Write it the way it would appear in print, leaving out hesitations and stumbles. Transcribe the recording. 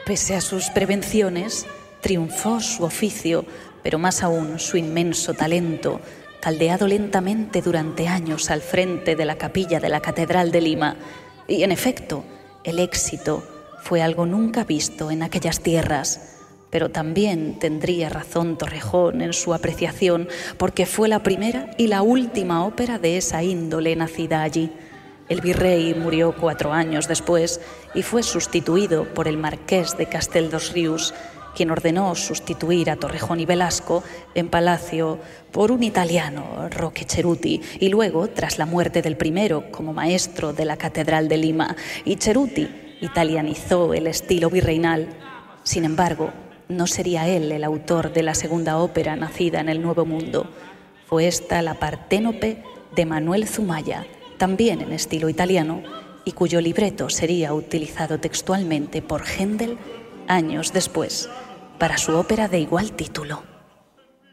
Pese a sus prevenciones, triunfó su oficio, pero más aún su inmenso talento, caldeado lentamente durante años al frente de la capilla de la Catedral de Lima. Y, en efecto, el éxito fue algo nunca visto en aquellas tierras. Pero también tendría razón Torrejón en su apreciación, porque fue la primera y la última ópera de esa índole nacida allí. El virrey murió 4 años después y fue sustituido por el marqués de Castelldosrius, quien ordenó sustituir a Torrejón y Velasco en palacio por un italiano, Roque Ceruti, y luego, tras la muerte del primero, como maestro de la Catedral de Lima. Y Ceruti italianizó el estilo virreinal. Sin embargo, no sería él el autor de la segunda ópera nacida en el Nuevo Mundo. Fue esta la Parténope de Manuel Zumaya, también en estilo italiano, y cuyo libreto sería utilizado textualmente por Händel años después para su ópera de igual título.